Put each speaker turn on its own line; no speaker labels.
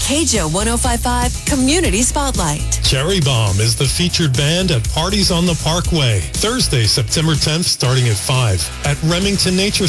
KJO 105.5 Community Spotlight.
Cherry Bomb is the featured band at Parties on the Parkway, Thursday, September 10th, starting at 5 at Remington Nature